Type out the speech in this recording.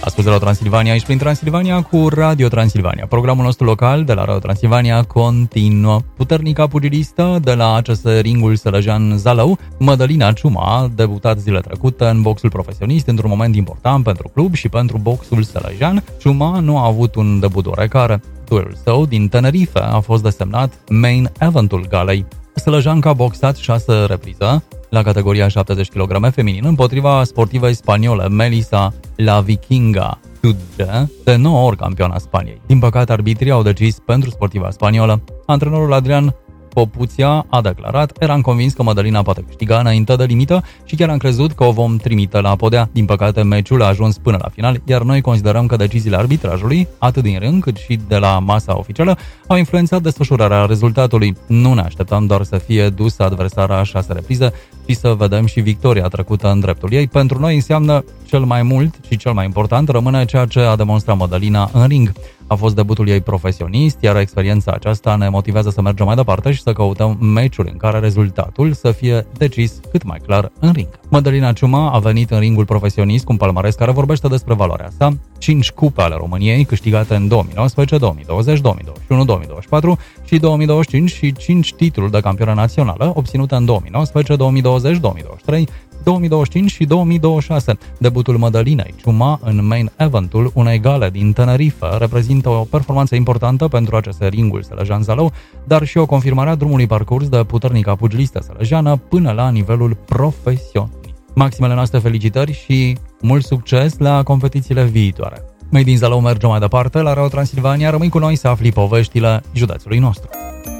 Ascultă Radio Transilvania, aici prin Transilvania cu Radio Transilvania. Programul nostru local de la Radio Transilvania continuă. Puternica pugilistă de la ACS Ringul Sălăjean Zalău, Mădălina Ciuma, a debutat zilele trecute în boxul profesionist într-un moment important pentru club și pentru boxul sălăjean. Ciuma nu a avut un debut oarecare. Duelul său din Tenerife a fost desemnat main eventul galei. Sălăjeanca a boxat 6 reprize la categoria 70 kg feminin împotriva sportivei spaniole Melissa La Vikinga Tudge, de 9 ori campioana Spaniei. Din păcate, arbitrii au decis pentru sportiva spaniolă. Antrenorul Adrian Popuția a declarat: eram convins că Mădălina poate câștiga înainte de limită și chiar am crezut că o vom trimite la podea. Din păcate, meciul a ajuns până la final, iar noi considerăm că deciziile arbitrajului, atât din ring cât și de la masa oficială, au influențat desfășurarea rezultatului. Nu ne așteptam doar să fie dusă adversara 6 reprize, ci să vedem și victoria trecută în dreptul ei. Pentru noi înseamnă cel mai mult și cel mai important rămâne ceea ce a demonstrat Mădălina în ring. A fost debutul ei profesionist, iar experiența aceasta ne motivează să mergem mai departe și să căutăm meciuri în care rezultatul să fie decis cât mai clar în ring. Mădălina Ciuma a venit în ringul profesionist cu un palmares care vorbește despre valoarea sa: 5 cupe ale României câștigate în 2019, 2020, 2021, 2024 și 2025 și 5 titluri de campionă națională obținute în 2019, 2020, 2023, 2025 și 2026. Debutul Mădălinei Ciuma în main eventul unei gale din Tenerife reprezintă o performanță importantă pentru ACS Ringul Sălăjean Zalău, dar și o confirmare a drumului parcurs de puternica pugilistă sălăjeană până la nivelul profesionist. Maximele noastre felicitări și mult succes la competițiile viitoare. Noi din Zalău mergem mai departe la Radio Transilvania. Rămâi cu noi să afli poveștile județului nostru.